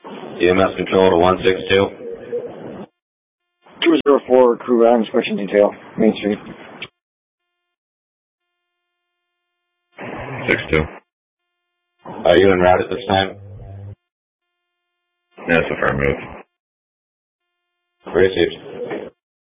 EMS control to 162. 204, crew out inspection detail, Main Street. 62. Are you en route at this time? Yes, affirmative. Received.